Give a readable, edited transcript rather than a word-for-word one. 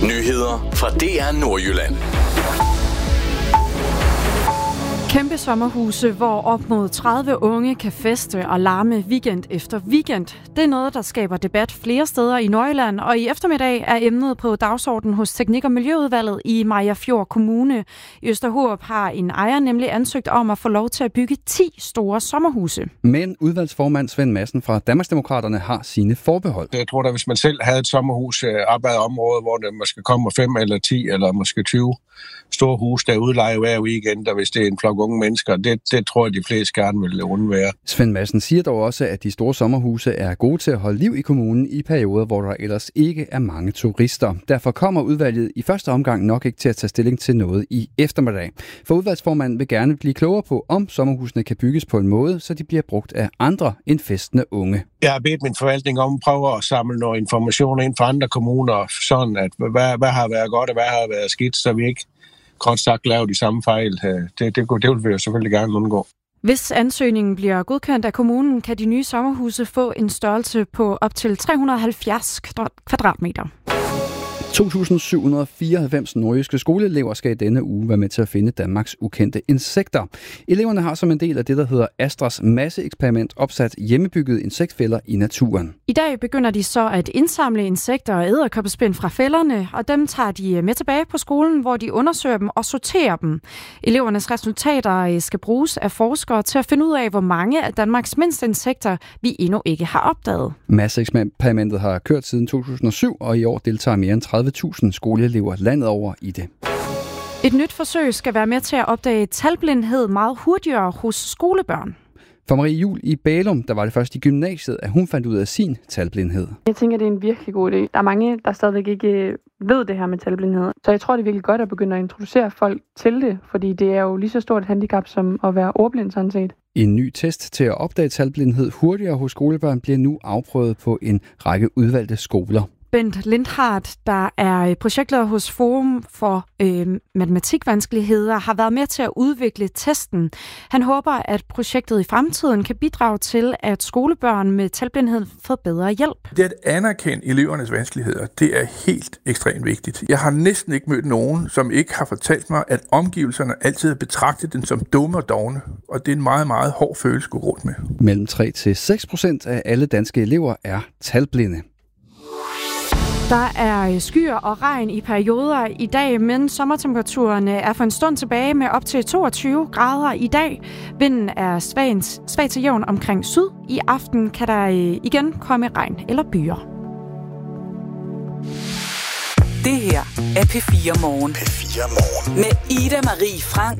Nyheder fra DR Nordjylland. Kæmpe sommerhuse, hvor op mod 30 unge kan feste og larme weekend efter weekend. Det er noget, der skaber debat flere steder i Nordjylland, og i eftermiddag er emnet på dagsordenen hos Teknik- og Miljøudvalget i Mariagerfjord Kommune. I Østerhurup har en ejer nemlig ansøgt om at få lov til at bygge 10 store sommerhuse. Men udvalgsformand Svend Madsen fra Danmarksdemokraterne har sine forbehold. Jeg tror da, hvis man selv havde et sommerhus op ad området, hvor der måske kommer 5 eller 10 eller måske 20 store hus, der udlejer hver weekend, og hvis det er en flok unge mennesker, det tror jeg, de fleste gerne vil undvære. Svend Madsen siger dog også, at de store sommerhuse er gode til at holde liv i kommunen i perioder, hvor der ellers ikke er mange turister. Derfor kommer udvalget i første omgang nok ikke til at tage stilling til noget i eftermiddag. For udvalgsformanden vil gerne blive klogere på, om sommerhusene kan bygges på en måde, så de bliver brugt af andre end festende unge. Jeg har bedt min forvaltning om at prøve at samle noget information ind fra andre kommuner, sådan at hvad har været godt og hvad har været skidt, så vi ikke kort sagt laver de samme fejl. Det vil vi jo selvfølgelig gerne undgå. Hvis ansøgningen bliver godkendt af kommunen, kan de nye sommerhuse få en størrelse på op til 370 kvadratmeter. 2.794 nordjyske skoleelever skal i denne uge være med til at finde Danmarks ukendte insekter. Eleverne har som en del af det, der hedder Astras masseeksperiment, opsat hjemmebyggede insektfælder i naturen. I dag begynder de så at indsamle insekter og edderkoppespind fra fælderne, og dem tager de med tilbage på skolen, hvor de undersøger dem og sorterer dem. Elevernes resultater skal bruges af forskere til at finde ud af, hvor mange af Danmarks mindste insekter vi endnu ikke har opdaget. Masseeksperimentet har kørt siden 2007, og i år deltager mere end 30.000 skoleelever landet over i det. Et nyt forsøg skal være med til at opdage talblindhed meget hurtigere hos skolebørn. For Marie Juhl i Bælum, der var det først i gymnasiet, at hun fandt ud af sin talblindhed. Jeg tænker, det er en virkelig god idé. Der er mange, der stadigvæk ikke ved det her med talblindhed. Så jeg tror, det er virkelig godt at begynde at introducere folk til det, fordi det er jo lige så stort et handicap som at være ordblind sådan set. En ny test til at opdage talblindhed hurtigere hos skolebørn bliver nu afprøvet på en række udvalgte skoler. Bent Lindhardt, der er projektleder hos Forum for Matematikvanskeligheder, har været med til at udvikle testen. Han håber, at projektet i fremtiden kan bidrage til, at skolebørn med talblindhed får bedre hjælp. Det at anerkende elevernes vanskeligheder, det er helt ekstremt vigtigt. Jeg har næsten ikke mødt nogen, som ikke har fortalt mig, at omgivelserne altid har betragtet den som dumme og dovne, og det er en meget, meget hård følelse at gå rundt med. Mellem 3-6% af alle danske elever er talblinde. Der er skyer og regn i perioder i dag, men sommertemperaturerne er for en stund tilbage med op til 22 grader i dag. Vinden er svag til jævn omkring syd. I aften kan der igen komme regn eller byer. Det her er P4 Morgen. P4 Morgen. Med Ida Marie Frank